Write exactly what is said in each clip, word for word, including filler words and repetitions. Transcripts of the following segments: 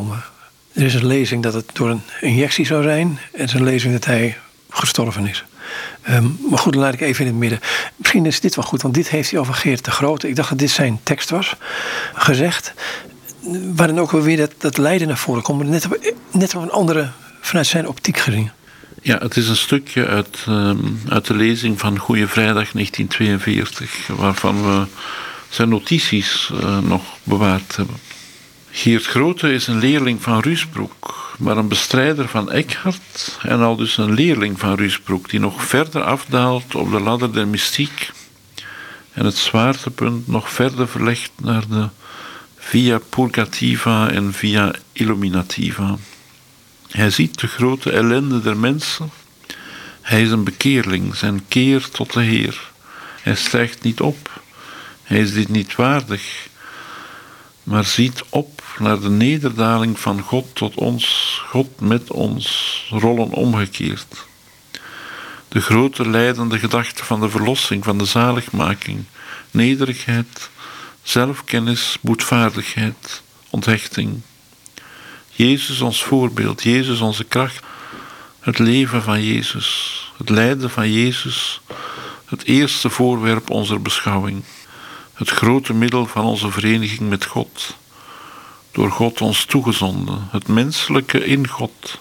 gekomen. Er is een lezing dat het door een injectie zou zijn. En er is een lezing dat hij gestorven is. Um, maar goed, dan laat ik even in het midden. Misschien is dit wel goed, want dit heeft hij over Geert de Grote. Ik dacht dat dit zijn tekst was, gezegd. Waarin ook wel weer dat, dat lijden naar voren komt. Net op, net op een andere, vanuit zijn optiek gezien. Ja, het is een stukje uit, um, uit de lezing van Goeie Vrijdag negentien tweeënveertig, waarvan we zijn notities uh, nog bewaard hebben. Geert Grote is een leerling van Ruysbroek, maar een bestrijder van Eckhart en al dus een leerling van Ruysbroek, die nog verder afdaalt op de ladder der mystiek en het zwaartepunt nog verder verlegt naar de via purgativa en via illuminativa. Hij ziet de grote ellende der mensen. Hij is een bekeerling, zijn keer tot de Heer. Hij stijgt niet op. Hij is dit niet waardig, maar ziet op naar de nederdaling van God tot ons, God met ons, rollen omgekeerd. De grote leidende gedachte van de verlossing, van de zaligmaking, nederigheid, zelfkennis, boetvaardigheid, onthechting. Jezus ons voorbeeld, Jezus onze kracht, het leven van Jezus, het lijden van Jezus, het eerste voorwerp onze beschouwing, het grote middel van onze vereniging met God, door God ons toegezonden, het menselijke in God,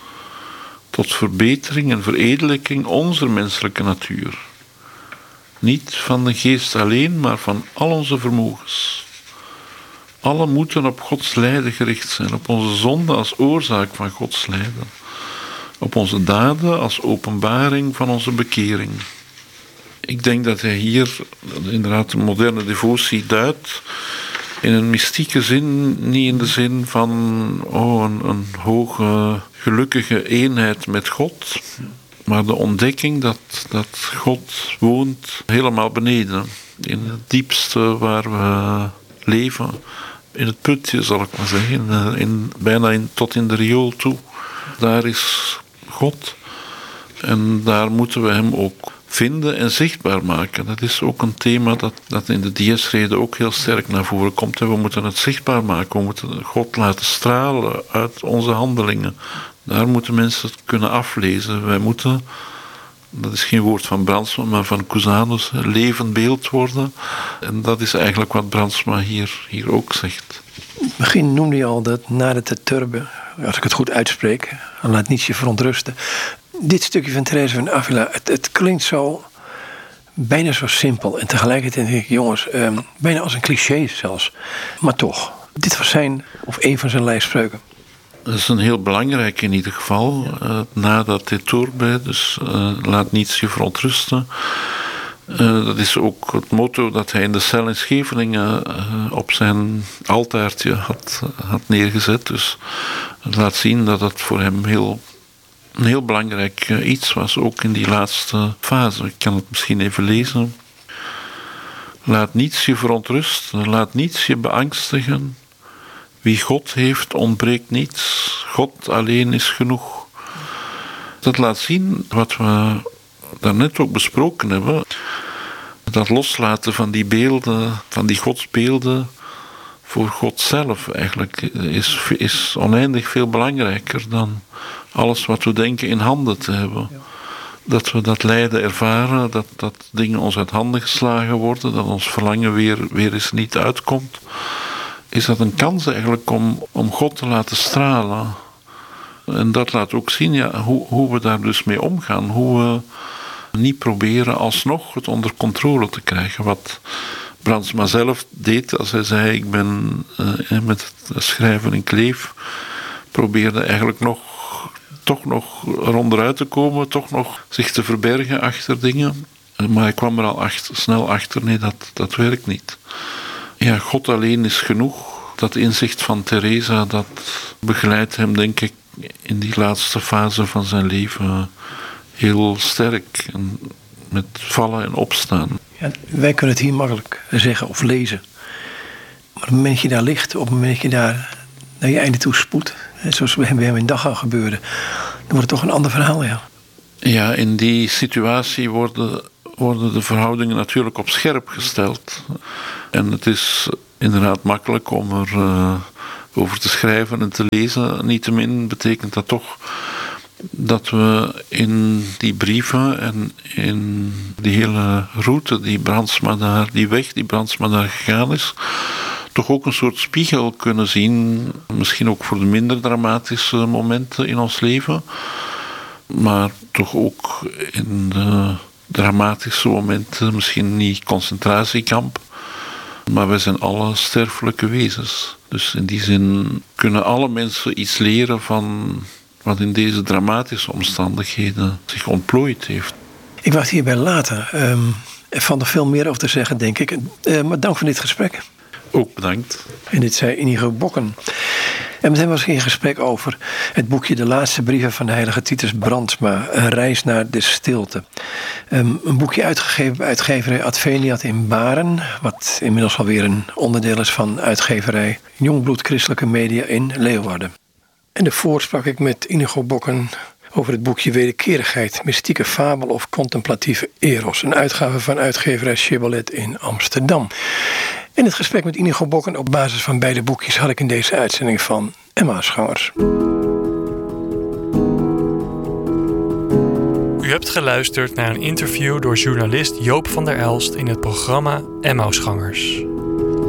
tot verbetering en veredelijking onze menselijke natuur. Niet van de geest alleen, maar van al onze vermogens. Alle moeten op Gods lijden gericht zijn, op onze zonde als oorzaak van Gods lijden, op onze daden als openbaring van onze bekering. Ik denk dat hij hier inderdaad een moderne devotie duidt, in een mystieke zin, niet in de zin van oh, een, een hoge, gelukkige eenheid met God, maar de ontdekking dat, dat God woont helemaal beneden, in het diepste waar we leven, in het putje zal ik maar zeggen, in, in, bijna in, tot in de riool toe. Daar is God en daar moeten we hem ook vinden en zichtbaar maken. Dat is ook een thema dat, dat in de Dies-rede ook heel sterk naar voren komt. We moeten het zichtbaar maken, we moeten God laten stralen uit onze handelingen. Daar moeten mensen het kunnen aflezen. Wij moeten, dat is geen woord van Brandsma, maar van Cusanus, levend beeld worden. En dat is eigenlijk wat Brandsma hier, hier ook zegt. In het begin noemde je al dat na de Teturbe, als ik het goed uitspreek, dan laat niets je verontrusten. Dit stukje van Therese van Avila, het, het klinkt zo bijna zo simpel. En tegelijkertijd denk ik, jongens, eh, bijna als een cliché zelfs. Maar toch, dit was zijn, of een van zijn lijfspreuken. Dat is een heel belangrijk in ieder geval. Ja. Uh, na dat Teturbe, dus uh, laat niets je verontrusten. Uh, dat is ook het motto dat hij in de cel in Scheveningen uh, op zijn altaartje had, had neergezet. Dus het laat zien dat het voor hem heel, een heel belangrijk uh, iets was, ook in die laatste fase. Ik kan het misschien even lezen. Laat niets je verontrusten, laat niets je beangstigen. Wie God heeft, ontbreekt niets. God alleen is genoeg. Dat laat zien wat we daarnet ook besproken hebben. Dat loslaten van die beelden, van die godsbeelden voor God zelf eigenlijk is, is oneindig veel belangrijker dan alles wat we denken in handen te hebben. Ja. Dat we dat lijden ervaren, dat, dat dingen ons uit handen geslagen worden, dat ons verlangen weer, weer eens niet uitkomt. Is dat een kans eigenlijk om, om God te laten stralen. En dat laat ook zien ja, hoe, hoe we daar dus mee omgaan. Hoe we niet proberen alsnog het onder controle te krijgen. Wat Brandsma zelf deed als hij zei, ik ben uh, met het schrijven in Kleef, probeerde eigenlijk nog, toch nog eronderuit te komen, toch nog zich te verbergen achter dingen. Maar hij kwam er al achter, snel achter, nee, dat, dat werkt niet. Ja, God alleen is genoeg. Dat inzicht van Teresa, dat begeleidt hem, denk ik, in die laatste fase van zijn leven heel sterk. En met vallen en opstaan. Ja, wij kunnen het hier makkelijk zeggen of lezen. Maar op het moment dat je daar ligt, op het moment dat je daar naar je einde toe spoedt, zoals bij hem in Dachau gebeurde, dan wordt het toch een ander verhaal, ja. Ja, in die situatie worden, worden de verhoudingen natuurlijk op scherp gesteld. En het is inderdaad makkelijk om er uh, over te schrijven en te lezen. Niettemin betekent dat toch dat we in die brieven en in die hele route die Brandsma daar, die weg die Brandsma daar gegaan is, toch ook een soort spiegel kunnen zien, misschien ook voor de minder dramatische momenten in ons leven, maar toch ook in de dramatische momenten, misschien niet concentratiekamp, maar wij zijn alle sterfelijke wezens. Dus in die zin kunnen alle mensen iets leren van wat in deze dramatische omstandigheden zich ontplooid heeft. Ik wou het hierbij laten. Um, er valt nog veel meer over te zeggen, denk ik. Uh, maar dank voor dit gesprek. Ook bedankt. En dit zei Inigo Bokken. En met hem was ik in gesprek over het boekje De Laatste Brieven van de heilige Titus Brandsma. Een reis naar de stilte. Um, een boekje uitgegeven bij uitgeverij Adveniat in Baren. Wat inmiddels alweer een onderdeel is van uitgeverij Jongbloed Christelijke Media in Leeuwarden. En daarvoor sprak ik met Inigo Bokken over het boekje Wederkerigheid, mystieke fabel of contemplatieve eros. Een uitgave van uitgeverij Shibboleth in Amsterdam. In het gesprek met Inigo Bokken op basis van beide boekjes had ik in deze uitzending van Emmausgangers. U hebt geluisterd naar een interview door journalist Joop van der Elst in het programma Emmausgangers.